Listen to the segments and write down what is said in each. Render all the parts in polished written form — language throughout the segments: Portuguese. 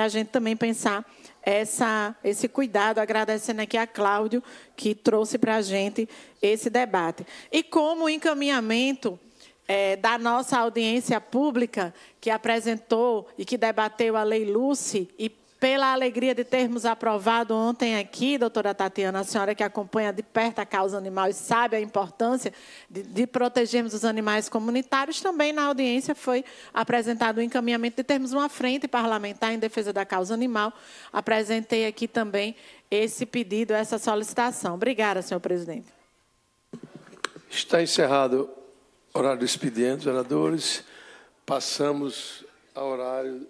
a gente também pensar esse cuidado, agradecendo aqui a Cláudio, que trouxe para a gente esse debate. E como encaminhamento da nossa audiência pública, que apresentou e que debateu a Lei Lucy, e pela alegria de termos aprovado ontem aqui, doutora Tatiana, a senhora que acompanha de perto a causa animal e sabe a importância de protegermos os animais comunitários, também na audiência foi apresentado o encaminhamento de termos uma frente parlamentar em defesa da causa animal. Apresentei aqui também esse pedido, essa solicitação. Obrigada, senhor presidente. Está encerrado o horário do expediente, vereadores. Passamos ao horário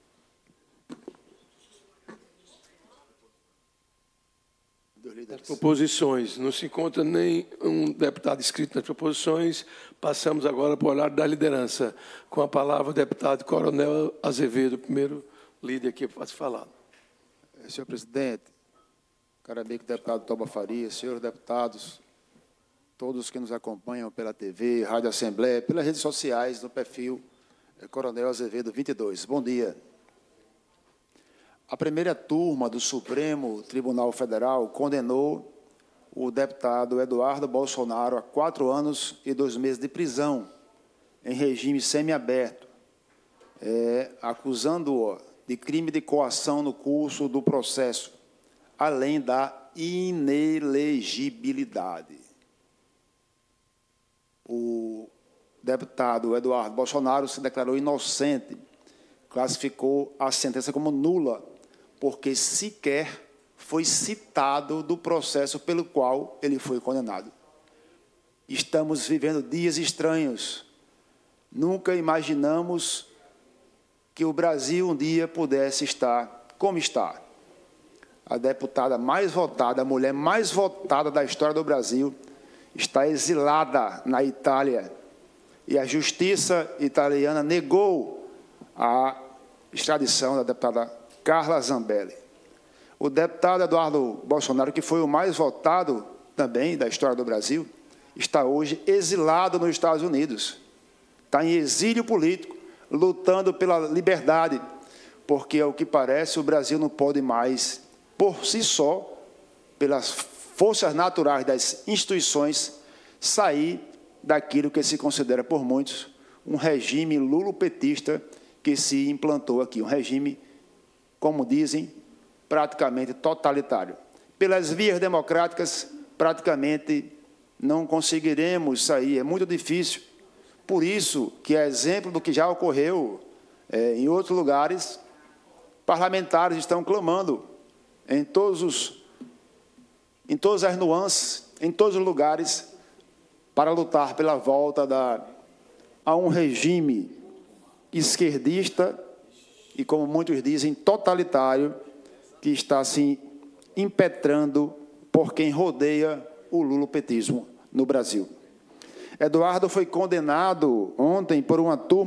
das proposições. Não se encontra nem um deputado inscrito nas proposições. Passamos agora para o horário da liderança. Com a palavra o deputado Coronel Azevedo, primeiro líder aqui para se falar. Senhor presidente, caro amigo deputado Toba Faria, senhores deputados, todos que nos acompanham pela TV, Rádio Assembleia, pelas redes sociais, no perfil Coronel Azevedo 22. Bom dia. A primeira turma do Supremo Tribunal Federal condenou o deputado Eduardo Bolsonaro a 4 anos e 2 meses de prisão em regime semiaberto, acusando-o de crime de coação no curso do processo, além da inelegibilidade. O deputado Eduardo Bolsonaro se declarou inocente, classificou a sentença como nula, porque sequer foi citado do processo pelo qual ele foi condenado. Estamos vivendo dias estranhos. Nunca imaginamos que o Brasil um dia pudesse estar como está. A deputada mais votada, a mulher mais votada da história do Brasil, está exilada na Itália. E a justiça italiana negou a extradição da deputada Carla Zambelli. O deputado Eduardo Bolsonaro, que foi o mais votado também da história do Brasil, está hoje exilado nos Estados Unidos. Está em exílio político, lutando pela liberdade, porque, ao que parece, o Brasil não pode mais, por si só, pelas forças naturais das instituições, sair daquilo que se considera por muitos um regime lulopetista que se implantou aqui, um regime, como dizem, praticamente totalitário. Pelas vias democráticas, praticamente não conseguiremos sair, é muito difícil. Por isso que, a exemplo do que já ocorreu em outros lugares, parlamentares estão clamando em todas as nuances, em todos os lugares, para lutar pela volta a um regime esquerdista e, como muitos dizem, totalitário, que está se impetrando por quem rodeia o lulopetismo no Brasil. Eduardo foi condenado ontem por uma turma